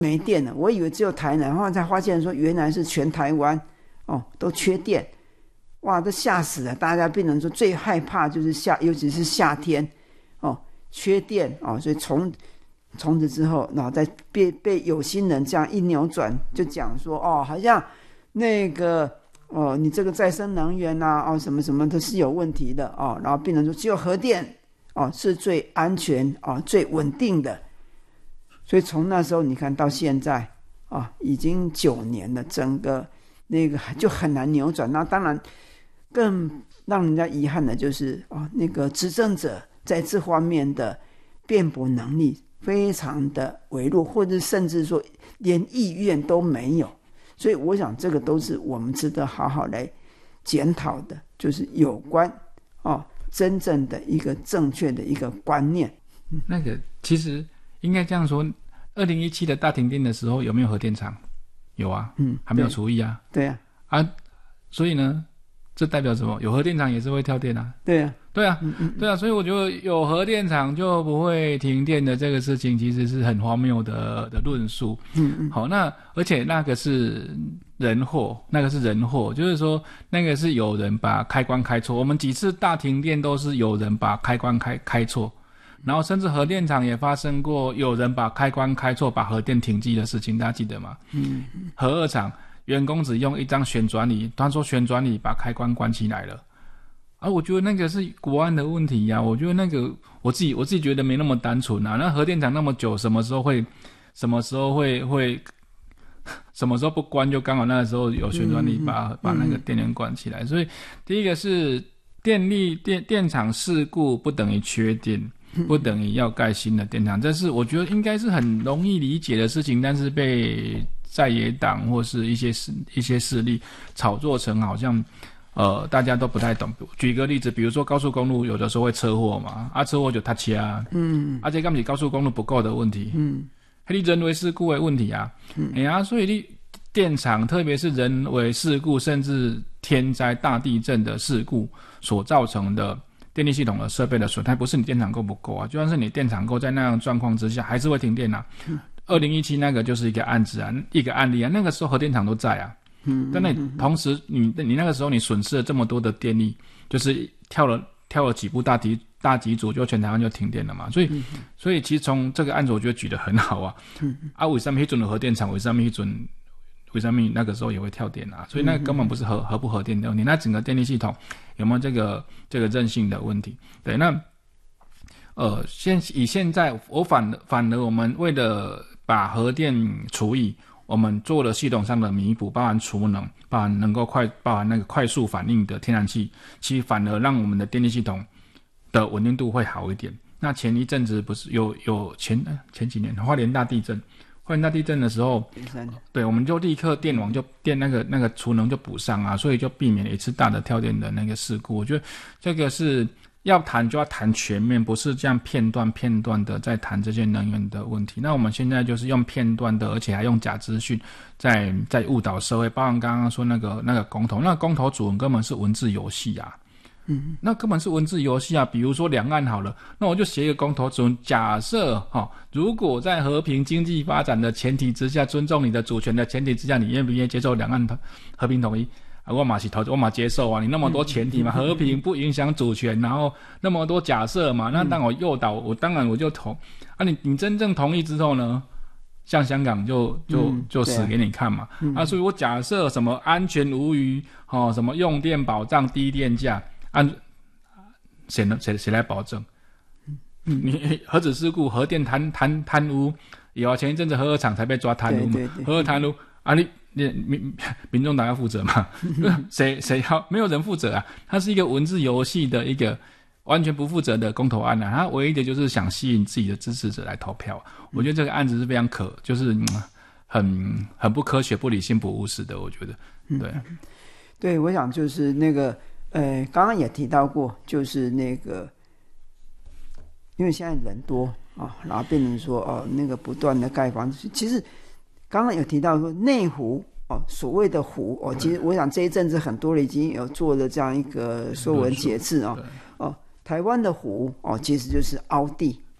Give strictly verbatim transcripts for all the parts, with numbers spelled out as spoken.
没电了，我以为只有台南，后来才发现说原来是全台湾哦都缺电，哇，都吓死了！大家病人说最害怕就是夏，尤其是夏天哦，缺电哦，所以从从此之后，然后再被被有心人这样一扭转，就讲说哦，好像那个哦，你这个再生能源啊，哦什么什么的是有问题的哦，然后病人说只有核电哦是最安全哦最稳定的，所以从那时候你看到现在啊，已经九年了，整个那个就很难扭转。那当然更让人家遗憾的就是啊，那个执政者在这方面的辩驳能力非常的微弱，或者甚至说连意愿都没有。所以我想这个都是我们值得好好来检讨的，就是有关哦真正的一个正确的一个观念。 那个其实应该这样说，二零一七的大停电的时候有没有核电厂？有啊，嗯，还没有除役啊。 对啊， 啊，所以呢，这代表什么？有核电厂也是会跳电啊。 对啊， 对啊， 嗯嗯对啊，所以我觉得有核电厂就不会停电的这个事情，其实是很荒谬的的论述。 嗯嗯， 好，那而且那个是人祸，那个是人祸，就是说那个是有人把开关开错。我们几次大停电都是有人把开关开开错。然后甚至核电厂也发生过有人把开关开错，把核电停机的事情，大家记得吗？嗯，核二厂员工只用一张旋转椅，他说旋转椅把开关关起来了。啊，我觉得那个是国安的问题呀、啊。我觉得那个我自己我自己觉得没那么单纯啊。那核电厂那么久，什么时候会什么时候会会什么时候不关，就刚好那个时候有旋转椅把、嗯、把那个电源关起来。所以第一个是电力电电厂事故不等于缺电。不等于要盖新的电厂，这是我觉得应该是很容易理解的事情，但是被在野党或是一些势一些势力炒作成好像呃大家都不太懂。举个例子，比如说高速公路有的时候会车祸嘛，啊车祸就塌车啊，嗯，而且根本是高速公路不够的问题，嗯，还是人为事故的问题啊，嗯，哎呀、啊，所以你电厂特别是人为事故，甚至天灾大地震的事故所造成的。电力系统的设备的损害不是你电厂够不够啊，就算是你电厂够，在那样的状况之下还是会停电啊。二零一七那个就是一个案子啊，一个案例啊，那个时候核电厂都在啊。嗯，但那同时你你那个时候你损失了这么多的电力，就是跳了跳了几步大题大几组，就全台湾就停电了嘛。所以、嗯、所以其实从这个案子我觉得举得很好啊。嗯、啊，为什么那准的核电厂，为什么那准？为什么那个时候也会跳电啊？所以那根本不是核核不核电的问题，那整个电力系统有没有这个这个韧性的问题？对，那呃，现以现在我反反而我们为了把核电除役，我们做了系统上的弥补，包含储能，包含能够快，包含那个快速反应的天然气，其实反而让我们的电力系统的稳定度会好一点。那前一阵子不是有有前前几年花莲大地震。花莲大地震的时候，对，我们就立刻电网就电那个那个储能就补上啊，所以就避免了一次大的跳电的那个事故。我觉得这个是要谈就要谈全面，不是这样片段片段的在谈这些能源的问题。那我们现在就是用片段的，而且还用假资讯在在误导社会。包含刚刚说那个那个公投，那个公投主文根本是文字游戏啊。嗯，那根本是文字游戏啊！比如说两岸好了，那我就写一个公投主文，假设哈、哦，如果在和平经济发展的前提之下，尊重你的主权的前提之下，你愿不愿意接受两岸和平统一？啊，我嘛是投，我嘛接受啊！你那么多前提嘛，和平不影响主权，然后那么多假设嘛，那当我诱导，我当然我就投啊你！你真正同意之后呢？像香港就就就死给你看嘛、嗯、啊！所以我假设什么安全无虞，哦，什么用电保障低电价。按谁呢？谁谁来保证？嗯，你核子事故、核电贪贪贪污，有啊，前一阵子核二厂才被抓贪污嘛，对对对核二贪污啊，你你民民众党要负责嘛？谁谁要？没有人负责啊！它是一个文字游戏的一个完全不负责的公投案啊，它唯一的就是想吸引自己的支持者来投票。我觉得这个案子是非常可，就是、嗯、很很不科学、不理性、不务实的。我觉得，对， 嗯、对，我想就是那个。呃，刚刚也提到过，就是那个，因为现在人多啊，然后变成说哦，那个不断的盖房子。其实刚刚有提到说内湖哦，所谓的湖哦，其实我想这一阵子很多人已经有做了这样一个说文解字哦，哦，台湾的湖哦，其实就是凹地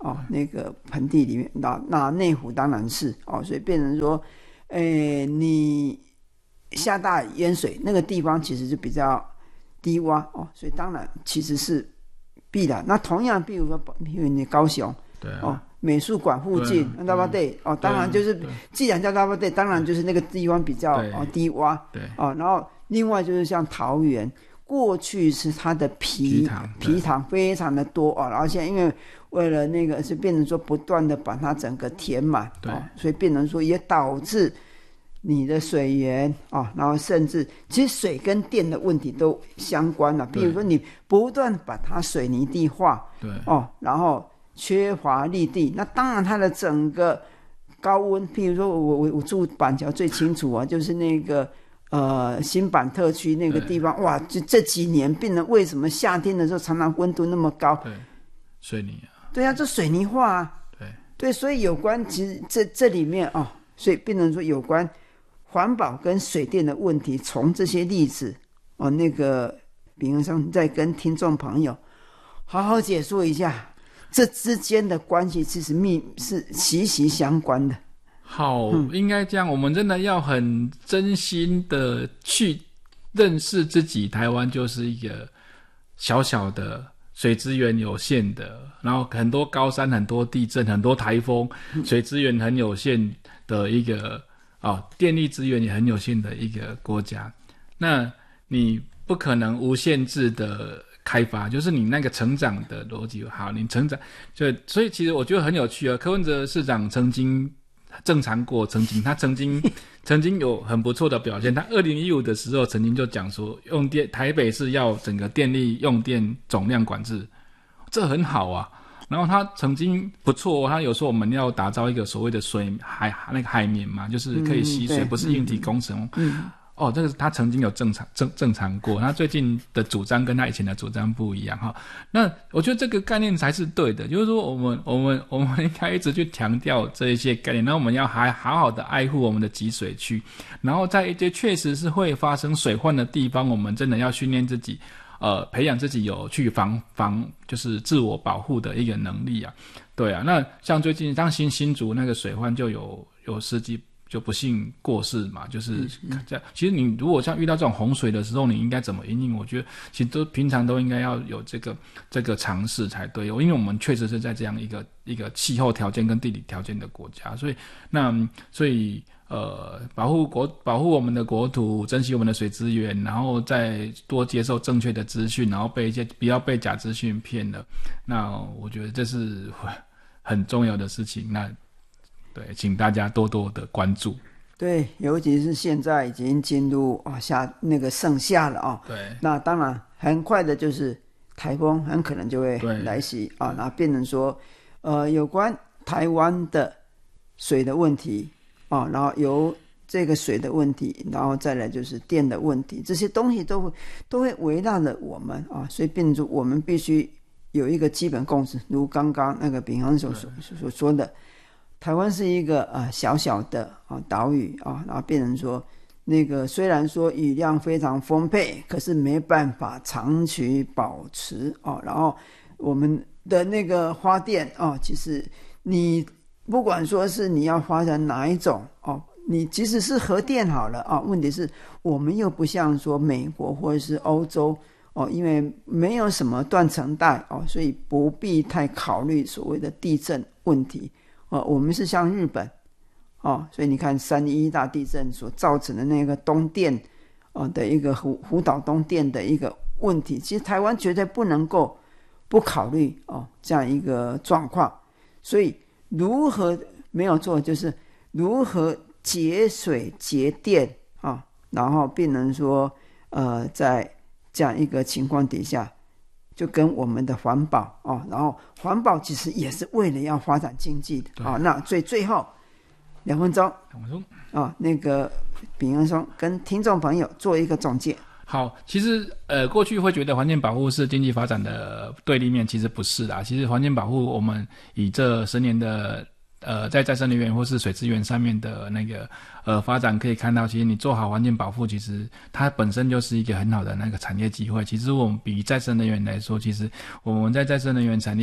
哦，那个盆地里面，那那内湖当然是哦，所以变成说，诶，你下大淹水那个地方其实就比较低洼哦，所以当然其实是必然。那同样，比如说，比如你高雄， 对、啊、 哦，美术馆附近大巴地哦，当然就是既然叫大巴地，当然就是那个地方比较哦低洼， 对哦，然后另外就是像桃园。过去是它的皮皮塘非常的多哦，然后现在因为为了那个是变成说不断的把它整个填满，对、哦，所以变成说也导致你的水源啊、哦，然后甚至其实水跟电的问题都相关了。比如说你不断把它水泥地化，对哦，然后缺乏绿地，那当然它的整个高温，譬如说我我我住板桥最清楚啊，就是那个。呃，新板特区那个地方，哇，就这几年病人为什么夏天的时候常常温度那么高？ 对，水泥啊。 对啊，这水泥化啊。 对对，所以有关其实这这里面哦，所以病人说有关环保跟水电的问题，从这些例子哦，那个秉恩生再跟听众朋友好好解说一下，这之间的关系其实密是息息相关的。 好、嗯，应该这样，我们真的要很真心的去认识自己。台湾就是一个小小的水资源有限的，然后很多高山、很多地震、很多台风，水资源很有限的一个哦，电力资源也很有限的一个国家。那你不可能无限制的开发，就是你那个成长的逻辑好，你成长就所以其实我觉得很有趣啊。柯文哲市长曾经。正常过，曾经他曾经曾经有很不错的表现。他二零一五的时候曾经就讲说，用电台北市要整个电力用电总量管制，这很好啊。然后他曾经不错、哦，他有说我们要打造一个所谓的水海那个海绵嘛，就是可以吸水，嗯、不是硬体工程。嗯哦，这个他曾经有正常正正常过，他最近的主张跟他以前的主张不一样哈。那我觉得这个概念才是对的，就是说我们我们我们应该一直去强调这一些概念，然后我们要还好好的爱护我们的集水区，然后在一些确实是会发生水患的地方，我们真的要训练自己，呃，培养自己有去防防就是自我保护的一个能力啊。对啊，那像最近当新新竹那个水患就有有司机。就不幸过世嘛，就是这样。其实你如果像遇到这种洪水的时候，你应该怎么因应？我觉得其实都平常都应该要有这个这个尝试才对，因为我们确实是在这样一个一个气候条件跟地理条件的国家，所以那所以呃，保护国保护我们的国土，珍惜我们的水资源，然后再多接受正确的资讯，然后被一些不要被假资讯骗了。那我觉得这是很重要的事情。那对，请大家多多的关注。 对，尤其是现在已经进入啊夏那个盛夏了啊。 对。那当然，很快的就是台风很可能就会来袭啊，然后变成说，呃，有关台湾的水的问题啊，然后由这个水的问题，然后再来就是电的问题，这些东西都会都会围绕着我们啊，所以变成说我们必须有一个基本共识，如刚刚那个秉恒所所说的。台湾是一个呃小小的啊岛屿啊，然后变成说那个虽然说雨量非常丰沛，可是没办法长期保持啊。然后我们的那个发电啊，其实你不管说是你要发展哪一种哦，你即使是核电好了啊，问题是我们又不像说美国或者是欧洲哦，因为没有什么断层带哦，所以不必太考虑所谓的地震问题。哦，我们是像日本，哦，所以你看三一大地震所造成的那个东电，哦的一个福福岛东电的一个问题，其实台湾绝对不能够不考虑哦这样一个状况。所以如何没有做，就是如何节水节电啊、哦，然后变成说呃在这样一个情况底下。就跟我们的环保哦，然后环保其实也是为了要发展经济的啊、哦。那所以最后两分钟， 两分钟啊，那个秉恩松跟听众朋友做一个总结。 好，其实呃，过去会觉得环境保护是经济发展的对立面，其实不是啦。其实环境保护，我们以这十年的呃，在再生能源或是水资源上面的那个呃发展，可以看到，其实你做好环境保护，其实它本身就是一个很好的那个产业机会。其实我们比再生能源来说，其实我们在再生能源产业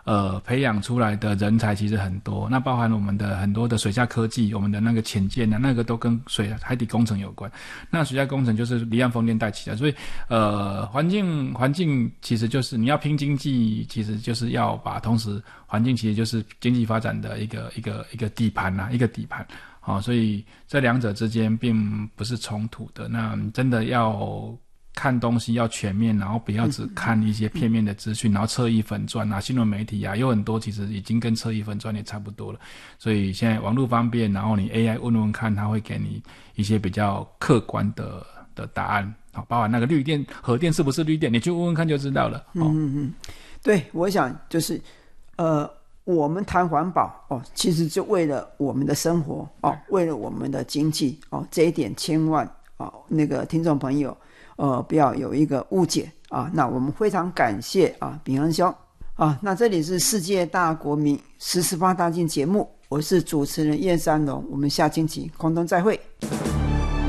呃培养出来的人才其实很多，那包含我们的很多的水下科技，我们的那个潜舰啊，那个都跟水海底工程有关。那水下工程就是离岸风电带起来，所以呃环境环境其实就是你要拼经济，其实就是要把同时环境其实就是经济发展的一个一个一个底盘啊，一个底盘。好、哦，所以这两者之间并不是冲突的。那真的要看东西要全面，然后不要只看一些片面的资讯，然后侧翼粉专啊、新闻媒体啊，有很多其实已经跟侧翼粉专也差不多了。所以现在网络方便，然后你 A I 问问看，它会给你一些比较客观的的答案。好，包含那个绿电、核电是不是绿电，你去问问看就知道了。哦、 嗯嗯，对，我想就是呃。我们谈环保哦，其实就为了我们的生活哦，为了我们的经济哦，这一点千万哦，那个听众朋友呃不要有一个误解啊。那我们非常感谢啊秉恒兄啊。那这里是世界大国民十四八大镜节目，我是主持人叶三龙，我们下星期空中再会。